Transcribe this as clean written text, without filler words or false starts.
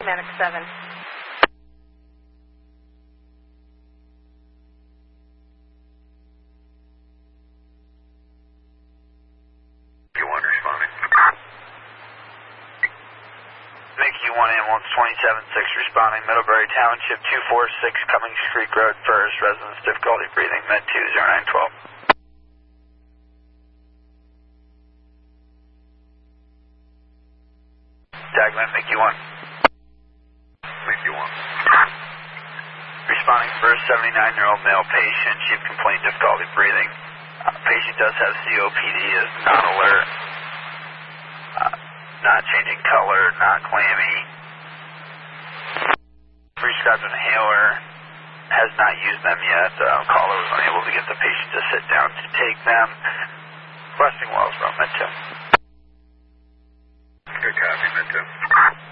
Medic 7. Q1 ambulance 27-6 responding, Middlebury Township 246 Cummings Creek Road first, residents difficulty breathing, med 20912. Tagline, MIG-1. MIG-1. Responding first, 79-year-old male patient, chief complaint, difficulty breathing. Patient does have COPD, is not alert, not changing color, not clammy. Prescribed inhaler, has not used them yet. Caller was unable to get the patient to sit down to take them. Requesting Wellsboro, med 2. Good copy, med 2.